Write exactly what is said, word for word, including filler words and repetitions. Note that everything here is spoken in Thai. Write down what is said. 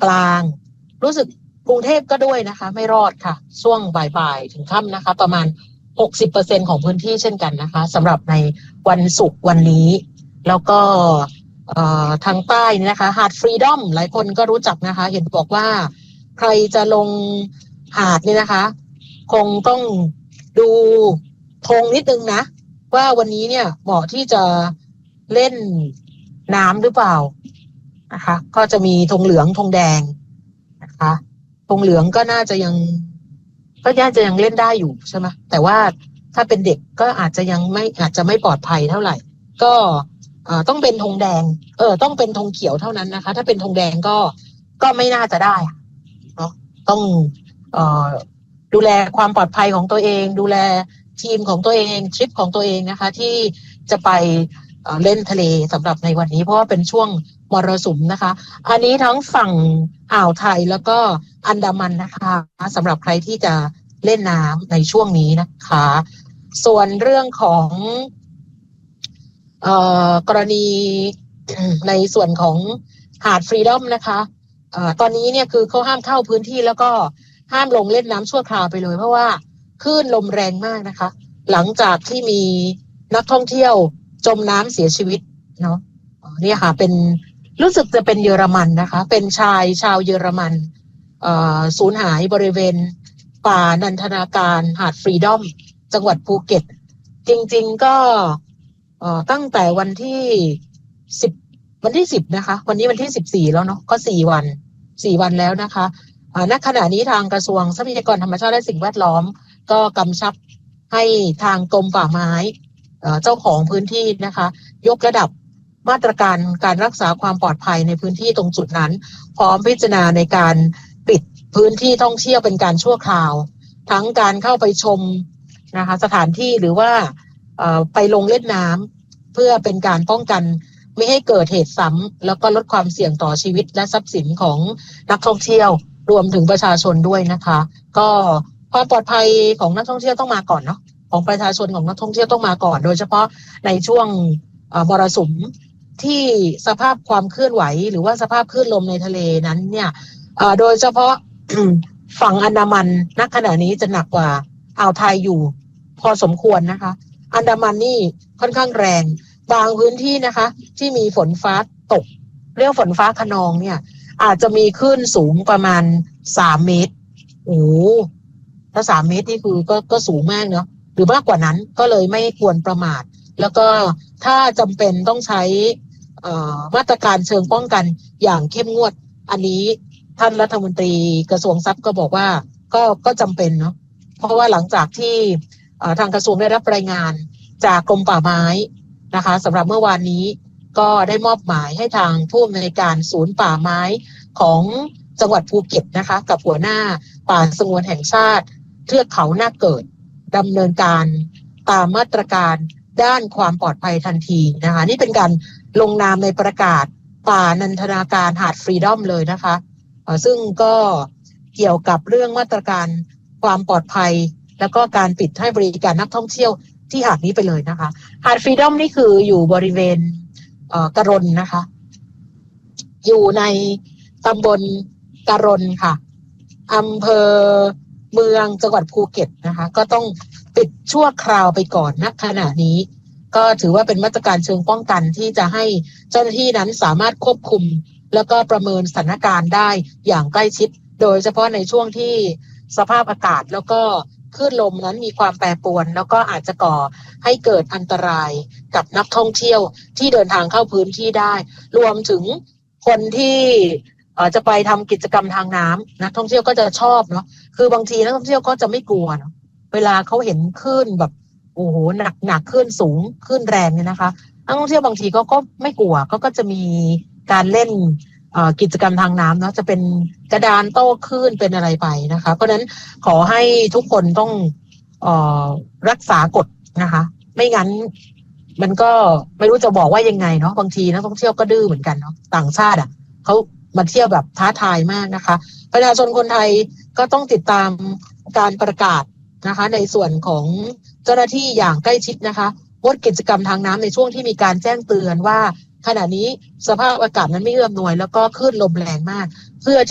กลางรู้สึกกรุงเทพก็ด้วยนะคะไม่รอดค่ะช่วงบ่ายๆถึงค่ำนะคะประมาณ หกสิบเปอร์เซ็นต์ ของพื้นที่เช่นกันนะคะสำหรับในวันศุกร์วันนี้แล้วก็ทางใต้นี่นะคะหาดฟรีดอมหลายคนก็รู้จักนะคะเห็นบอกว่าใครจะลงหาดนี่นะคะคงต้องดูธงนิดนึงนะว่าวันนี้เนี่ยเหมาะที่จะเล่นน้ำหรือเปล่านะคะก็จะมีธงเหลืองธงแดงนะคะธงเหลืองก็น่าจะยังก็น่าจะยังเล่นได้อยู่ใช่ไหมแต่ว่าถ้าเป็นเด็กก็อาจจะยังไม่อาจจะไม่ปลอดภัยเท่าไหร่ก็ต้องเป็นธงแดงเออต้องเป็นธงเขียวเท่านั้นนะคะถ้าเป็นธงแดงก็ก็ไม่น่าจะได้เนาะต้องเอ่อดูแลความปลอดภัยของตัวเองดูแลทีมของตัวเองทริปของตัวเองนะคะที่จะไปเล่นทะเลสำหรับในวันนี้เพราะว่าเป็นช่วงมรสุมนะคะอันนี้ทั้งฝั่งอ่าวไทยแล้วก็อันดามันนะคะสำหรับใครที่จะเล่นน้ำในช่วงนี้นะคะส่วนเรื่องของเอ่อกรณีในส่วนของหาดฟรีดอมนะคะเอ่อตอนนี้เนี่ยคือเขาห้ามเข้าพื้นที่แล้วก็ห้ามลงเล่นน้ำชั่วคราวไปเลยเพราะว่าคลื่นลมแรงมากนะคะหลังจากที่มีนักท่องเที่ยวจมน้ำเสียชีวิตเนาะเนี่ยค่ะเป็นรู้สึกจะเป็นเยอรมันนะคะเป็นชายชาวเยอรมันเอ่อสูญหายบริเวณป่านันทนาการหาดฟรีดอมจังหวัดภูเก็ตจริงๆก็เอ่อตั้งแต่วันที่สิบวันที่สิบนะคะวันนี้วันที่สิบสี่แล้วเนาะก็สี่วันสี่วันแล้วนะคะอ่าณขณะนี้ทางกระทรวงทรัพยากรธรรมชาติและสิ่งแวดล้อมก็กำชับให้ทางกรมป่าไม้เอ่อเจ้าของพื้นที่นะคะยกระดับมาตรการการรักษาความปลอดภัยในพื้นที่ตรงจุดนั้นพร้อมพิจารณาในการปิดพื้นที่ท่องเที่ยวเป็นการชั่วคราวทั้งการเข้าไปชมนะคะสถานที่หรือว่าเอ่อไปลงเล่นน้ำเพื่อเป็นการป้องกันไม่ให้เกิดเหตุซ้ำแล้วก็ลดความเสี่ยงต่อชีวิตและทรัพย์สินของนักท่องเที่ยวรวมถึงประชาชนด้วยนะคะก็ความปลอดภัยของนักท่องเที่ยวต้องมาก่อนเนาะของประชาชนของนักท่องเที่ยวต้องมาก่อนโดยเฉพาะในช่วงมรสุมที่สภาพความเคลื่อนไหวหรือว่าสภาพคลื่นลมในทะเลนั้นเนี่ยโดยเฉพาะ ฝั่งอันดามันณขณะนี้จะหนักกว่าอ่าวไทยอยู่พอสมควรนะคะอันดามันนี่ค่อนข้างแรงบางพื้นที่นะคะที่มีฝนฟ้าตกเรียกฝนฟ้าคะนองเนี่ยอาจจะมีคลื่นสูงประมาณสามเมตรโอ้ถ้าสามเมตรนี่คือก็ก็สูงมากเนาะหรือมากกว่านั้นก็เลยไม่ควรประมาทแล้วก็ถ้าจำเป็นต้องใช้มาตรการเชิงป้องกันอย่างเข้มงวดอันนี้ท่านรัฐมนตรีกระทรวงทรัพย์ก็บอกว่าก็ก็จำเป็นเนาะเพราะว่าหลังจากที่ทางกระทรวงได้รับรายงานจากกรมป่าไม้นะคะสำหรับเมื่อวานนี้ก็ได้มอบหมายให้ทางผู้อำนวยการศูนย์ป่าไม้ของจังหวัดภูเก็ตนะคะกับหัวหน้าป่าสงวนแห่งชาติเทือกเขาหน้าเกิดดำเนินการตามมาตรการด้านความปลอดภัยทันทีนะคะนี่เป็นการลงนามในประกาศป่านันทนาการหาดฟรีดอมเลยนะคะซึ่งก็เกี่ยวกับเรื่องมาตรการความปลอดภัยแล้วก็การปิดให้บริการนักท่องเที่ยวที่หาดนี้ไปเลยนะคะหาดฟรีดอมนี่คืออยู่บริเวณกะรนนะคะอยู่ในตำบลกะรนค่ะอำเภอเมืองจังหวัดภูเก็ตนะคะก็ต้องปิดชั่วคราวไปก่อนณขณะนี้ก็ถือว่าเป็นมาตรการเชิงป้องกันที่จะให้เจ้าหน้าที่นั้นสามารถควบคุมแล้วก็ประเมินสถานการณ์ได้อย่างใกล้ชิดโดยเฉพาะในช่วงที่สภาพอากาศแล้วก็คลื่นลมนั้นมีความแปรปรวนแล้วก็อาจจะก่อให้เกิดอันตรายกับนักท่องเที่ยวที่เดินทางเข้าพื้นที่ได้รวมถึงคนที่จะไปทำกิจกรรมทางน้ำนักท่องเที่ยวก็จะชอบเนาะคือบางทีนักท่องเที่ยวก็จะไม่กลัวเนาะเวลาเขาเห็นคลื่นแบบโอ้โหหนักหนักคลื่นสูงคลื่นแรงเนี่ยนะคะนักท่องเที่ยวบางทีก็ก็ไม่กลัวก็ก็จะมีการเล่นกิจกรรมทางน้ำเนาะจะเป็นกระดานโต้คลื่นเป็นอะไรไปนะคะเพราะฉะนั้นขอให้ทุกคนต้องเอ่อรักษากฎนะคะไม่งั้นมันก็ไม่รู้จะบอกว่ายังไงเนาะบางทีนักท่องเที่ยวก็ดื้อเหมือนกันเนาะต่างชาติอ่ะเขามาเที่ยวแบบท้าทายมากนะคะประชาชนคนไทยก็ต้องติดตามการประกาศนะคะในส่วนของเจ้าหน้าที่อย่างใกล้ชิดนะคะงดกิจกรรมทางน้ำในช่วงที่มีการแจ้งเตือนว่าขณะนี้สภาพอากาศนั้นไม่เอื้ออำนวยแล้วก็คลื่นลมแรงมากเพื่อ